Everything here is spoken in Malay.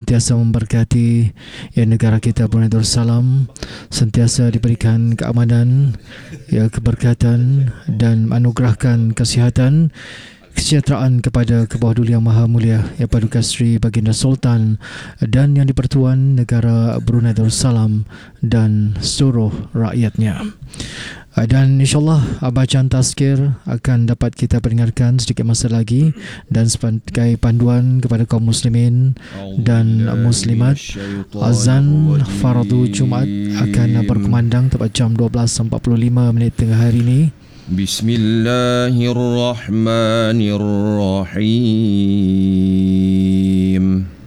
sentiasa memberkati ya negara kita Brunei Darussalam, sentiasa diberikan keamanan, ya keberkatan dan anugerahkan kesihatan, kesejahteraan kepada ke-Bawah Duli Yang Maha Mulia ya Paduka Seri Baginda Sultan dan Yang di-Pertuan Negara Brunei Darussalam dan seluruh rakyatnya. Dan insyaAllah bacaan tazkir akan dapat kita pendengarkan sedikit masa lagi, dan sebagai panduan kepada kaum muslimin dan muslimat, azan fardu Jumaat akan berkumandang tepat jam 12.45 tengah hari ini. Bismillahirrahmanirrahim.